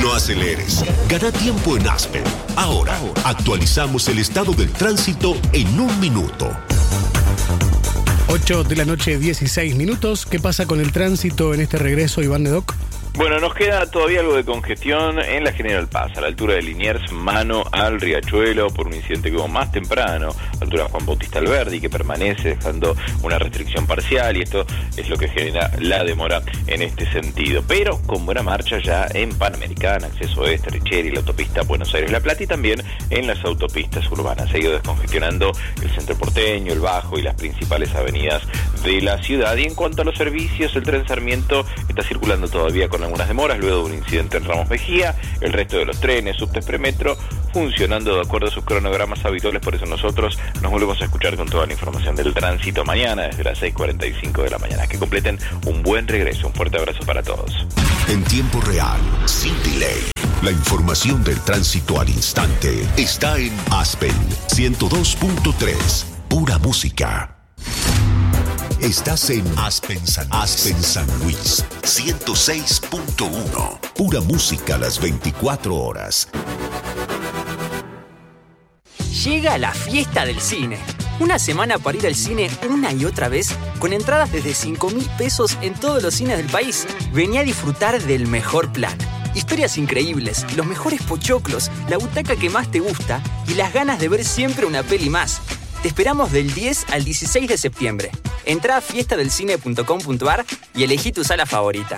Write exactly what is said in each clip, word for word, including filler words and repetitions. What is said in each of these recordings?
No aceleres. Gana tiempo en Aspen. Ahora, actualizamos el estado del tránsito en un minuto. ocho de la noche, dieciséis minutos. ¿Qué pasa con el tránsito en este regreso, Iván Nedoc? Bueno, nos queda todavía algo de congestión en la General Paz, a la altura de Liniers, mano al Riachuelo, por un incidente que hubo más temprano, a la altura de Juan Bautista Alberdi, que permanece dejando una restricción parcial, y esto es lo que genera la demora en este sentido. Pero con buena marcha ya en Panamericana, Acceso Oeste, Richeri, la autopista Buenos Aires-La Plata, y también en las autopistas urbanas. Se ha ido descongestionando el centro porteño, el Bajo y las principales avenidas de la ciudad. Y en cuanto a los servicios, el tren Sarmiento está circulando todavía con algunas demoras luego de un incidente en Ramos Mejía. El resto de los trenes, subtes, premetro, funcionando de acuerdo a sus cronogramas habituales. Por eso nosotros nos volvemos a escuchar con toda la información del tránsito mañana desde las seis cuarenta y cinco de la mañana. Que completen un buen regreso. Un fuerte abrazo para todos. En tiempo real, sin delay. La información del tránsito al instante está en Aspen ciento dos punto tres. Pura música. Estás en Aspen San, Aspen San Luis, ciento seis punto uno. Pura música a las veinticuatro horas. Llega la fiesta del cine. Una semana para ir al cine una y otra vez, con entradas desde cinco mil pesos en todos los cines del país. Vení a disfrutar del mejor plan. Historias increíbles, los mejores pochoclos, la butaca que más te gusta y las ganas de ver siempre una peli más. Te esperamos del diez al dieciséis de septiembre. Entrá a fiesta del cine punto com punto a r y elegí tu sala favorita.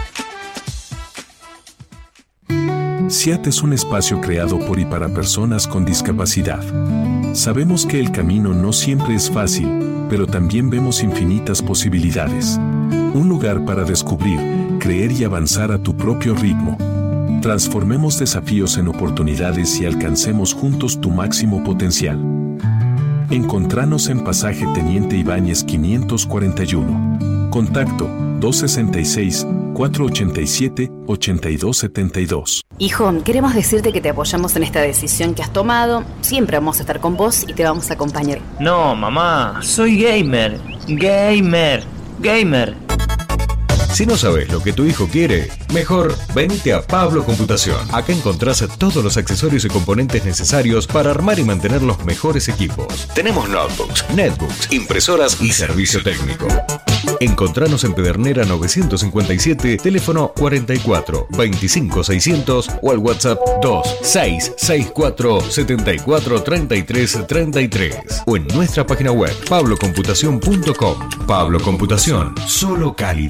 C I A T es un espacio creado por y para personas con discapacidad. Sabemos que el camino no siempre es fácil, pero también vemos infinitas posibilidades. Un lugar para descubrir, creer y avanzar a tu propio ritmo. Transformemos desafíos en oportunidades y alcancemos juntos tu máximo potencial. Encontranos en Pasaje Teniente Ibáñez quinientos cuarenta y uno. Contacto dos sesenta y seis, cuatrocientos ochenta y siete, ochenta y dos setenta y dos. Hijo, queremos decirte que te apoyamos en esta decisión que has tomado. Siempre vamos a estar con vos y te vamos a acompañar. No, mamá, soy gamer. Gamer. Gamer. Si no sabes lo que tu hijo quiere, mejor venite a Pablo Computación. Acá encontrás todos los accesorios y componentes necesarios para armar y mantener los mejores equipos. Tenemos notebooks, netbooks, impresoras y servicio técnico. Encontranos en Pedernera novecientos cincuenta y siete, teléfono cuarenta y cuatro, veinticinco seiscientos o al WhatsApp dos seis seis cuatro, setenta y cuatro, treinta y tres, treinta y tres. O en nuestra página web pablo computación punto com. Pablo Computación, solo calidad.